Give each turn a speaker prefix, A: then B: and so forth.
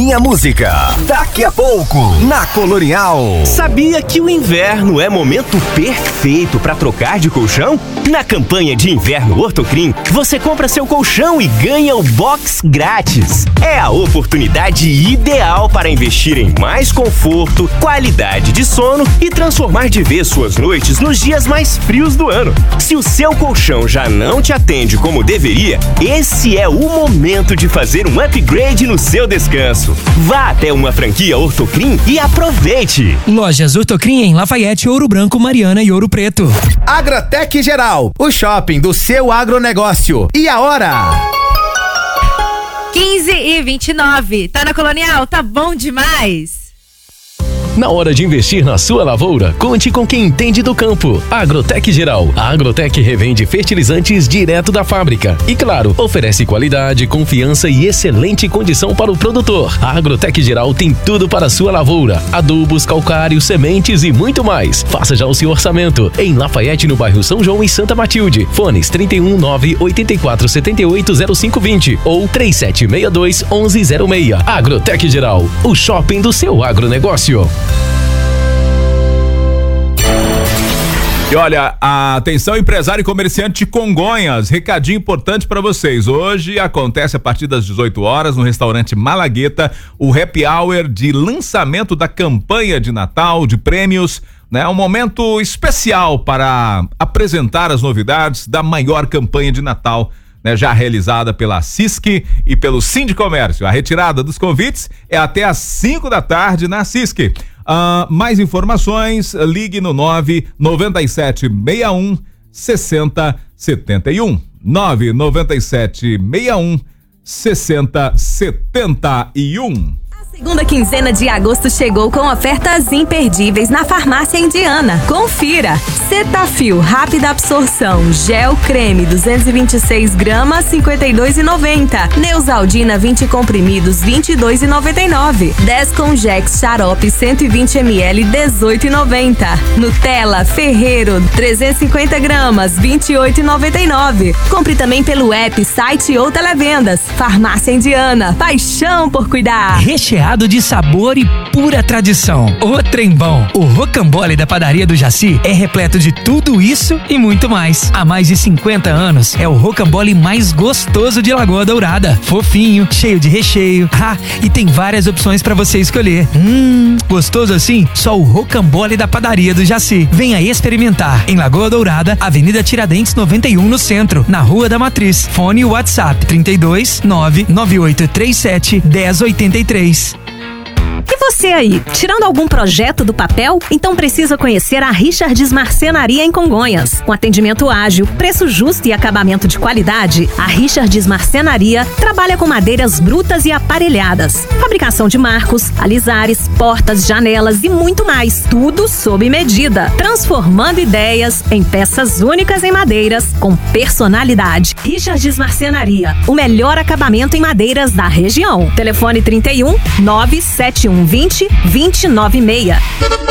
A: Minha Música. Daqui a pouco, na Colonial.
B: Sabia que o inverno é momento perfeito para trocar de colchão? Na campanha de inverno Ortocrim, você compra seu colchão e ganha o box grátis. É a oportunidade ideal para investir em mais conforto, qualidade de sono e transformar de vez suas noites nos dias mais frios do ano. Se o seu colchão já não te atende como deveria, esse é o momento de fazer um upgrade no seu descanso. Vá até uma franquia Ortocrim e aproveite!
C: Lojas Ortocrim em Lafayette, Ouro Branco, Mariana e Ouro Preto.
D: Agrotec Geral, o shopping do seu agronegócio. E a hora?
E: 15h29. Tá na Colonial? Tá bom demais.
F: Na hora de investir na sua lavoura, conte com quem entende do campo. Agrotec Geral. A Agrotec revende fertilizantes direto da fábrica. E claro, oferece qualidade, confiança e excelente condição para o produtor. A Agrotec Geral tem tudo para a sua lavoura: adubos, calcário, sementes e muito mais. Faça já o seu orçamento. Em Lafayette, no bairro São João e Santa Matilde. Fones 319-8478-0520 ou 3762-1106. Agrotec Geral, o shopping do seu agronegócio.
G: E olha, atenção empresário e comerciante de Congonhas, recadinho importante para vocês. Hoje acontece a partir das 18 horas no restaurante Malagueta o happy hour de lançamento da campanha de Natal, de prêmios, né? Um momento especial para apresentar as novidades da maior campanha de Natal, né, já realizada pela CISC e pelo Sindicomércio. A retirada dos convites é até às 5 da tarde na CISC. Mais informações, ligue no 99761 6071. 99761 6071.
E: Segunda quinzena de agosto chegou com ofertas imperdíveis na Farmácia Indiana. Confira! Cetaphil Rápida Absorção Gel Creme 226 gramas 52,90. Neosaldina 20 comprimidos 22,99. Desconjex Xarope 120 ml 18,90. Nutella Ferreiro 350 gramas 28,99. Compre também pelo app, site ou televendas. Farmácia Indiana. Paixão por cuidar.
C: Recheado de sabor e pura tradição. O trem bom. O Rocambole da Padaria do Jaci é repleto de tudo isso e muito mais. Há mais de 50 anos, é o rocambole mais gostoso de Lagoa Dourada. Fofinho, cheio de recheio. E tem várias opções para você escolher. Gostoso assim? Só o Rocambole da Padaria do Jaci. Venha experimentar. Em Lagoa Dourada, Avenida Tiradentes 91 no centro, na Rua da Matriz. Fone e WhatsApp 32 99837 1083.
H: E você aí, tirando algum projeto do papel? Então precisa conhecer a Richards Marcenaria em Congonhas. Com atendimento ágil, preço justo e acabamento de qualidade, a Richards Marcenaria trabalha com madeiras brutas e aparelhadas. Fabricação de marcos, alisares, portas, janelas e muito mais. Tudo sob medida. Transformando ideias em peças únicas em madeiras com personalidade. Richards Marcenaria, o melhor acabamento em madeiras da região. Telefone 31 97120 2096.